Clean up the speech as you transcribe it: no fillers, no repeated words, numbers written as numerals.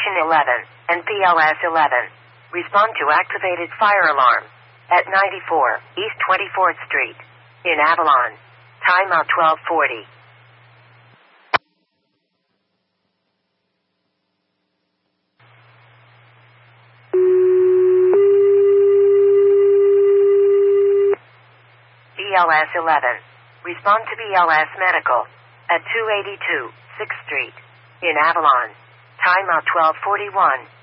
Station 11 and PLS 11. Respond to activated fire alarm at 94 East 24th Street in Avalon. Timeout 12:40. BLS 11. Respond to BLS Medical at 282 6th Street in Avalon. Timeout 12:41.